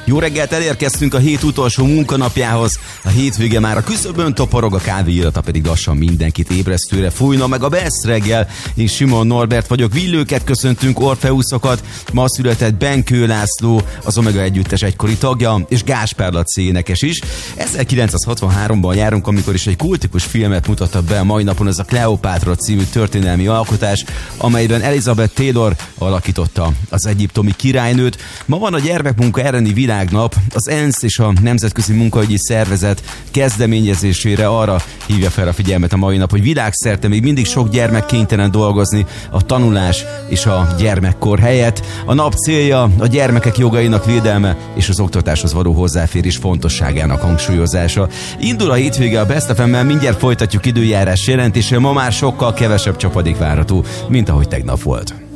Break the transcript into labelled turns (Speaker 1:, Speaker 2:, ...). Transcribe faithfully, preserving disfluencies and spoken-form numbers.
Speaker 1: Jó reggelt, elérkeztünk a hét utolsó munkanapjához. A hétvége már a küszöbön toporog, a kávé illata pedig lassan mindenkit ébresztőre fújna meg a Best reggel. Én Simon Norbert vagyok, villőket köszöntünk, Orfeuszokat. Ma született Benkő László, az Omega együttes egykori tagja, és Gáspár Laci énekes is. ezerkilencszázhatvanháromban járunk, amikor is egy kultikus filmet mutatta be a mai napon, ez a Kleopátra című történelmi alkotás, amelyben Elizabeth Taylor alakította az egyiptomi királynőt. Ma van a gyermekmunka elleni világnap, az ENSZ és a Nemzetközi Munkaügyi Szervezet kezdeményezésére arra hívja fel a figyelmet a mai nap, hogy világszerte még mindig sok gyermek kénytelen dolgozni a tanulás és a gyermekkor helyett. A nap célja a gyermekek jogainak védelme és az oktatáshoz való hozzáférés fontosságának hangsúlyozása. Indul a hétvége a Best ef emmel, mindjárt folytatjuk időjárás jelentéssel, ma már sokkal kevesebb csapadék várható, mint ahogy tegnap volt.